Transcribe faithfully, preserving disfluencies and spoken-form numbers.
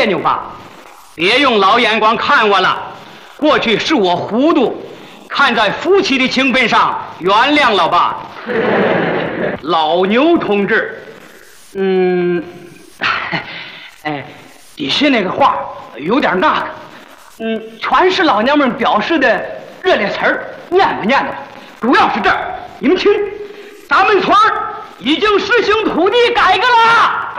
别扭吧？别用老眼光看我了，过去是我糊涂，看在夫妻的情分上，原谅了吧。老牛同志，嗯，哎，底下那个话有点那个，嗯，全是老娘们表示的热烈词儿，念吧念吧。主要是这儿，你们听，咱们村儿已经实行土地改革了。